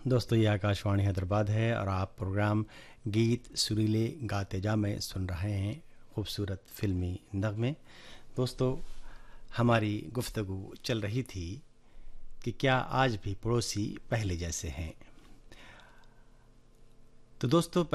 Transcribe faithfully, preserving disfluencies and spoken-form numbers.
दोस्तों ये आकाशवाणी हैदराबाद है और आप प्रोग्राम गीत सुरीले गाते जा में सुन रहे हैं खूबसूरत फिल्मी नगमे। दोस्तों हमारी गुफ्तगू चल रही थी कि क्या आज भी पड़ोसी पहले जैसे हैं। तो दोस्तों